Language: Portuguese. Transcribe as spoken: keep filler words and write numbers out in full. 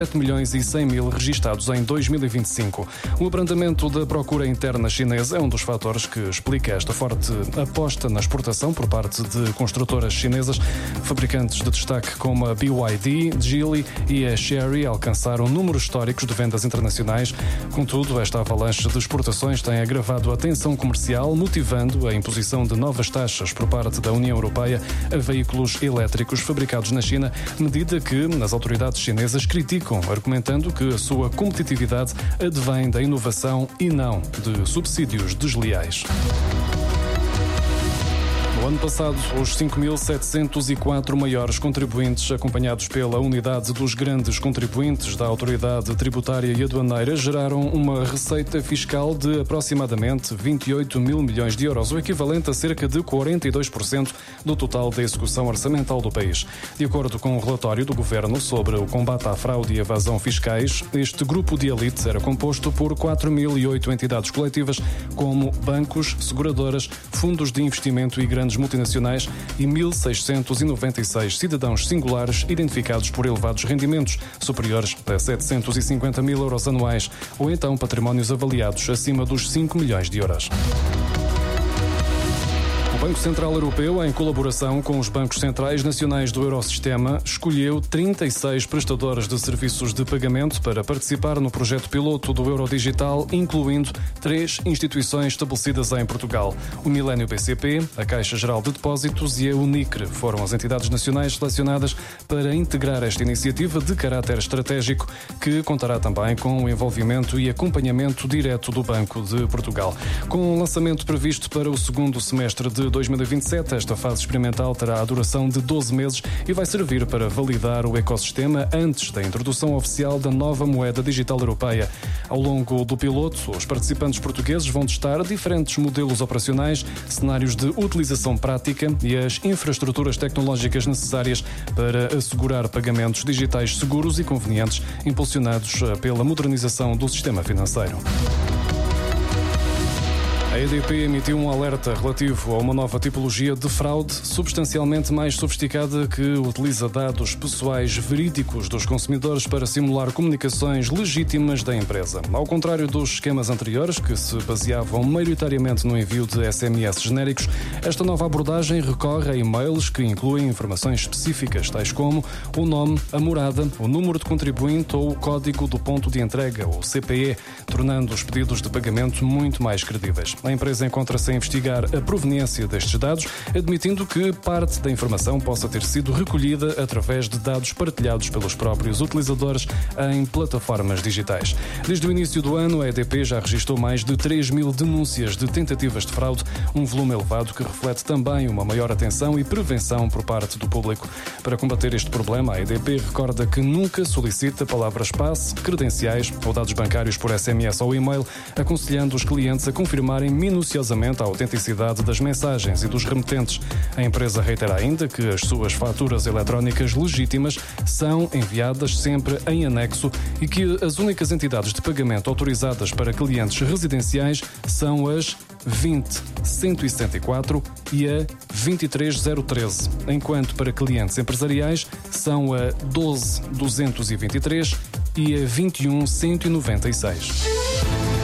sete milhões e cem mil registados em dois mil e vinte e cinco. O abrandamento da procura interna chinesa é um dos fatores que explica esta forte aposta na exportação por parte de construtoras chinesas. Fabricantes de destaque como a B Y D, Geely e a Chery alcançaram números históricos de vendas internacionais. Contudo, esta avalanche de exportações tem agravado a tensão comercial, motivando a imposição de novas taxas por parte da União Europeia a veículos elétricos fabricados na China, medida que as autoridades chinesas criticam, argumentando que a sua competitividade advém da inovação e não de subsídios desleais. No ano passado, os cinco mil setecentos e quatro maiores contribuintes, acompanhados pela unidade dos grandes contribuintes da Autoridade Tributária e Aduaneira, geraram uma receita fiscal de aproximadamente vinte e oito mil milhões de euros, o equivalente a cerca de quarenta e dois por cento do total da execução orçamental do país. De acordo com o relatório do Governo sobre o combate à fraude e evasão fiscais, este grupo de elite era composto por quatro mil e oito entidades coletivas, como bancos, seguradoras, fundos de investimento e grandes multinacionais e mil seiscentos e noventa e seis cidadãos singulares identificados por elevados rendimentos, superiores a setecentos e cinquenta mil euros anuais, ou então patrimónios avaliados acima dos cinco milhões de euros. O Banco Central Europeu, em colaboração com os bancos centrais nacionais do Eurosistema, escolheu trinta e seis prestadores de serviços de pagamento para participar no projeto piloto do Euro Digital, incluindo três instituições estabelecidas em Portugal. O Milênio B C P, a Caixa Geral de Depósitos e a Unicre foram as entidades nacionais selecionadas para integrar esta iniciativa de caráter estratégico, que contará também com o envolvimento e acompanhamento direto do Banco de Portugal. Com o lançamento previsto para o segundo semestre de dois mil e vinte e sete, esta fase experimental terá a duração de doze meses e vai servir para validar o ecossistema antes da introdução oficial da nova moeda digital europeia. Ao longo do piloto, os participantes portugueses vão testar diferentes modelos operacionais, cenários de utilização prática e as infraestruturas tecnológicas necessárias para assegurar pagamentos digitais seguros e convenientes, impulsionados pela modernização do sistema financeiro. A E D P emitiu um alerta relativo a uma nova tipologia de fraude substancialmente mais sofisticada que utiliza dados pessoais verídicos dos consumidores para simular comunicações legítimas da empresa. Ao contrário dos esquemas anteriores, que se baseavam maioritariamente no envio de S M S genéricos, esta nova abordagem recorre a e-mails que incluem informações específicas, tais como o nome, a morada, o número de contribuinte ou o código do ponto de entrega, ou C P E, tornando os pedidos de pagamento muito mais credíveis. A empresa encontra-se a investigar a proveniência destes dados, admitindo que parte da informação possa ter sido recolhida através de dados partilhados pelos próprios utilizadores em plataformas digitais. Desde o início do ano, a E D P já registrou mais de três mil denúncias de tentativas de fraude, um volume elevado que reflete também uma maior atenção e prevenção por parte do público. Para combater este problema, a E D P recorda que nunca solicita palavras-passe, credenciais ou dados bancários por S M S ou e-mail, aconselhando os clientes a confirmarem minuciosamente a autenticidade das mensagens e dos remetentes. A empresa reitera ainda que as suas faturas eletrónicas legítimas são enviadas sempre em anexo e que as únicas entidades de pagamento autorizadas para clientes residenciais são as vinte cento e sessenta e quatro e a vinte e três zero treze, enquanto para clientes empresariais são a doze duzentos e vinte e três e a vinte e um cento e noventa e seis.